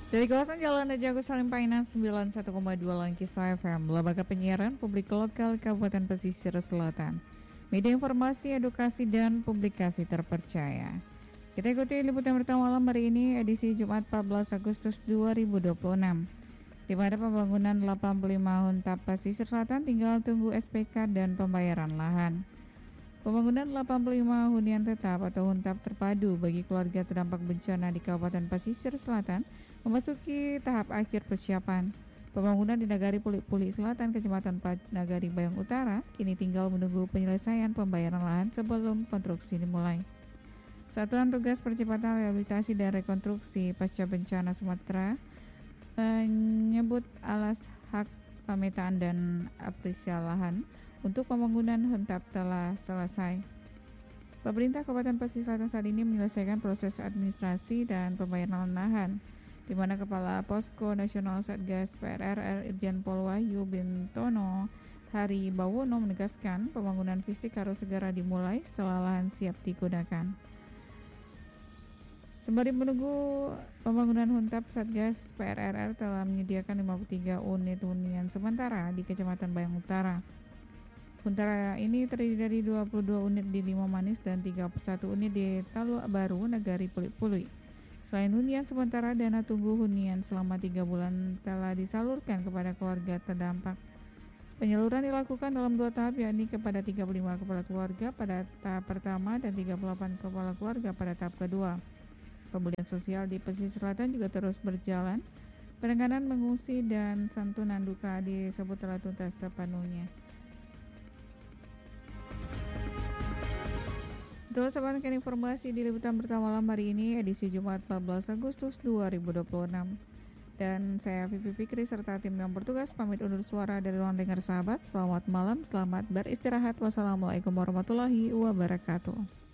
Dari kawasan Jalan Raja Agus Salim Painan 91,2 Langkisa FM, lembaga penyiaran publik lokal Kabupaten Pesisir Selatan. Media informasi, edukasi, dan publikasi terpercaya. Kita ikuti liputan pertama malam hari ini, edisi Jumat 14 Agustus 2026. Di mana pembangunan 85 Huntap Pesisir Selatan tinggal tunggu SPK dan pembayaran lahan. Pembangunan 85 hunian tetap atau huntap terpadu bagi keluarga terdampak bencana di Kabupaten Pesisir Selatan memasuki tahap akhir persiapan. Pembangunan di Nagari Puli Selatan, Kecamatan Nagari Bayong Utara, kini tinggal menunggu penyelesaian pembayaran lahan sebelum konstruksi dimulai. Satuan Tugas Percepatan Rehabilitasi dan Rekonstruksi Pasca Bencana Sumatera menyebut alas hak pemetaan dan apresial lahan untuk pembangunan huntap telah selesai. Pemerintah Kabupaten Pesisir Selatan saat ini menyelesaikan proses administrasi dan pembayaran lahan, di mana Kepala Posko Nasional Satgas PRRR Irjen Pol Wahyu Bintono Hari Bawono menegaskan pembangunan fisik harus segera dimulai setelah lahan siap digunakan. Sembari menunggu pembangunan huntap, Satgas PRRR telah menyediakan 53 unit hunian sementara di Kecamatan Bayang Utara. Huntara ini terdiri dari 22 unit di Limau Manis dan 31 unit di Talu Baru, Nagari Puli. Selain hunian sementara, dana tunggu hunian selama 3 bulan telah disalurkan kepada keluarga terdampak. Penyaluran dilakukan dalam 2 tahap, yakni kepada 35 kepala keluarga pada tahap pertama dan 38 kepala keluarga pada tahap kedua. Pemulihan sosial di Pesisir Selatan juga terus berjalan. Penanganan mengungsi dan santunan duka disebut telah tuntas sepenuhnya. Itulah sahabatkan informasi di liputan pertama malam hari ini, edisi Jumat 14 Agustus 2026. Dan saya Vivi Fikri serta tim yang bertugas pamit undur suara dari ruang dengar sahabat. Selamat malam, selamat beristirahat. Wassalamualaikum warahmatullahi wabarakatuh.